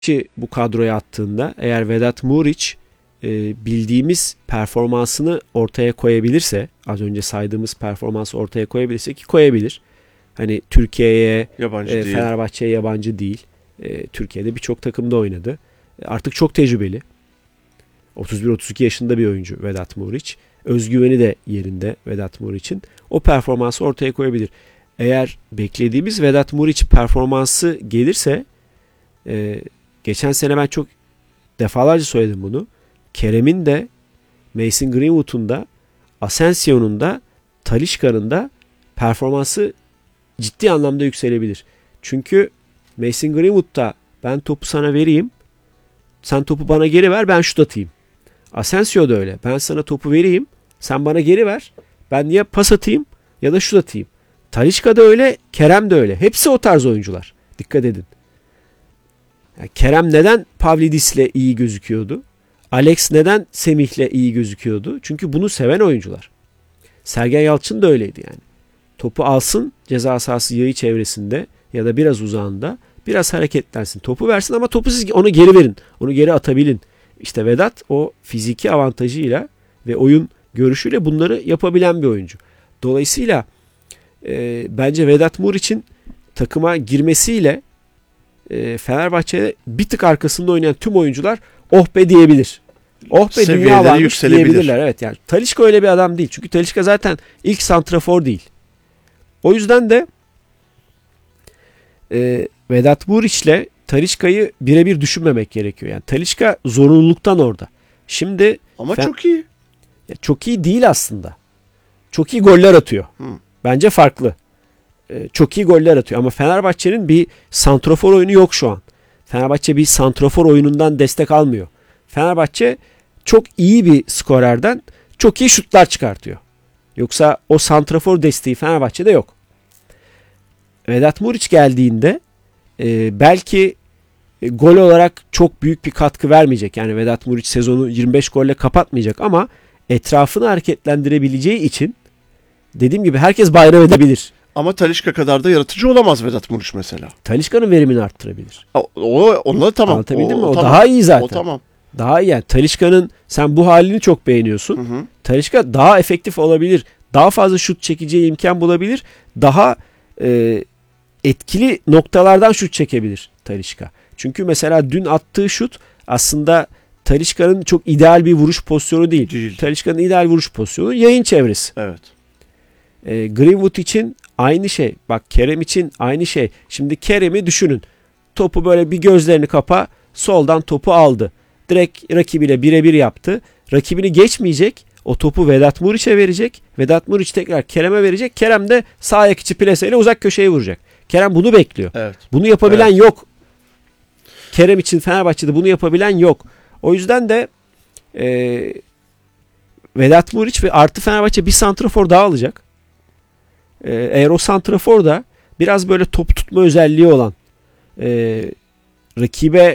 bu kadroya attığında eğer Vedat Muriç bildiğimiz performansını ortaya koyabilirse, az önce saydığımız performansı ortaya koyabilirse ki koyabilir. Hani Türkiye'ye, Fenerbahçe'ye yabancı değil. Türkiye'de birçok takımda oynadı. Artık çok tecrübeli. 31-32 yaşında bir oyuncu Vedat Muriç. Özgüveni de yerinde Vedat Muriç'in. O performansı ortaya koyabilir. Eğer beklediğimiz Vedat Muriç performansı gelirse, geçen sene ben çok defalarca söyledim bunu. Kerem'in de, Mason Greenwood'un da, Asensio'nun da, Talisca'nın da performansı ciddi anlamda yükselebilir. Çünkü Mason Greenwood da ben topu sana vereyim, sen topu bana geri ver, ben şut atayım. Asensio da öyle. Ben sana topu vereyim, sen bana geri ver, ben ya pas atayım ya da şut atayım. Talisca da öyle, Kerem de öyle. Hepsi o tarz oyuncular. Dikkat edin. Yani Kerem neden Pavlidis'le iyi gözüküyordu? Alex neden Semih'le iyi gözüküyordu? Çünkü bunu seven oyuncular. Sergen Yalçın da öyleydi yani. Topu alsın ceza sahası yayı çevresinde ya da biraz uzağında, biraz hareketlensin. Topu versin ama topu siz onu geri verin. Onu geri atabilin. İşte Vedat o fiziki avantajıyla ve oyun görüşüyle bunları yapabilen bir oyuncu. Dolayısıyla bence Vedat Muriç'in takıma girmesiyle Fenerbahçe'de bir tık arkasında oynayan tüm oyuncular oh be diyebilir. Oh be dünya varmış diyebilirler. Evet, yani Talisca öyle bir adam değil. Çünkü Talisca zaten ilk santrafor değil. O yüzden de Vedat Muriç'le Talisca'yı birebir düşünmemek gerekiyor. Yani Talisca zorunluluktan orada. Şimdi ama çok iyi. Çok iyi değil aslında. Çok iyi goller atıyor. Bence farklı. Çok iyi goller atıyor. Ama Fenerbahçe'nin bir santrafor oyunu yok şu an. Fenerbahçe bir santrafor oyunundan destek almıyor. Fenerbahçe çok iyi bir skorerden çok iyi şutlar çıkartıyor. Yoksa o santrafor desteği Fenerbahçe'de yok. Vedat Muriç geldiğinde belki gol olarak çok büyük bir katkı vermeyecek. Yani Vedat Muriç sezonu 25 golle kapatmayacak ama etrafını hareketlendirebileceği için dediğim gibi herkes bayram edebilir. Ama Talisca kadar da yaratıcı olamaz Vedat Muriç mesela. Talisca'nın verimini arttırabilir. Onunla tamam. Anlatabildim mi? O tamam. Daha iyi zaten. O tamam. Daha iyi yani. Talisca'nın sen bu halini çok beğeniyorsun. Hı. Talisca daha efektif olabilir. Daha fazla şut çekeceği imkan bulabilir. Daha etkili noktalardan şut çekebilir Talisca. Çünkü mesela dün attığı şut aslında Talisca'nın çok ideal bir vuruş pozisyonu değil. Talisca'nın ideal vuruş pozisyonu yayın çevresi. Evet. Greenwood için aynı şey. Bak Kerem için aynı şey. Şimdi Kerem'i düşünün. Topu böyle bir gözlerini kapa, soldan topu aldı. Direkt rakibiyle birebir yaptı. Rakibini geçmeyecek. O topu Vedat Muriç'e verecek. Vedat Muriç tekrar Kerem'e verecek. Kerem de sağ ayak içi plaseyle uzak köşeye vuracak. Kerem bunu bekliyor. Evet. Bunu yapabilen yok. Kerem için Fenerbahçe'de bunu yapabilen yok. O yüzden de Vedat Muriç ve artı Fenerbahçe bir santrafor daha alacak. Eğer o santrafor da biraz böyle top tutma özelliği olan, rakibe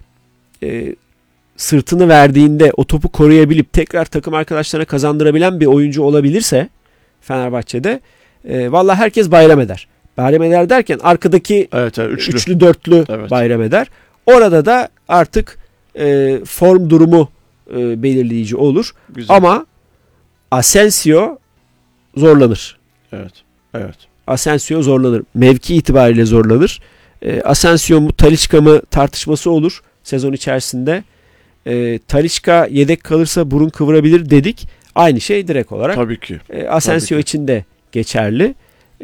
sırtını verdiğinde o topu koruyabilip tekrar takım arkadaşlarına kazandırabilen bir oyuncu olabilirse Fenerbahçe'de vallahi herkes bayram eder. Bayram eder derken arkadaki üçlü dörtlü bayram eder. Orada da artık form durumu belirleyici olur. Güzel. Ama Asensio zorlanır. Evet. Asensio zorlanır. Mevki itibariyle zorlanır. Asensio mu Talisca mı tartışması olur sezon içerisinde. Talisca yedek kalırsa burun kıvırabilir dedik. Aynı şey direkt olarak. Tabii ki. Asensio için de geçerli.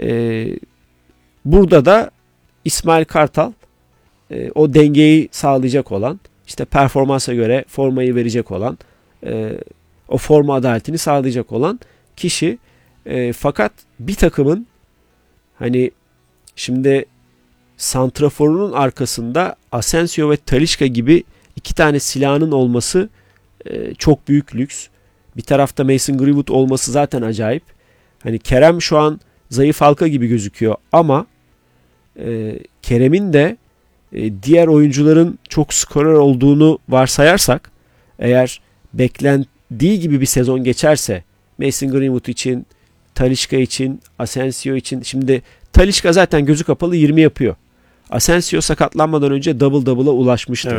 Burada da İsmail Kartal o dengeyi sağlayacak olan, işte performansa göre formayı verecek olan, o forma adaletini sağlayacak olan kişi. Fakat bir takımın hani şimdi santraforunun arkasında Asensio ve Talisca gibi iki tane silahının olması çok büyük lüks. Bir tarafta Mason Greenwood olması zaten acayip. Hani Kerem şu an zayıf halka gibi gözüküyor ama Kerem'in de diğer oyuncuların çok skorer olduğunu varsayarsak, eğer beklendiği gibi bir sezon geçerse Mason Greenwood için, Talisca için, Asensio için, şimdi Talisca zaten gözü kapalı 20 yapıyor. Asensio sakatlanmadan önce double double'a ulaşmıştı. Evet.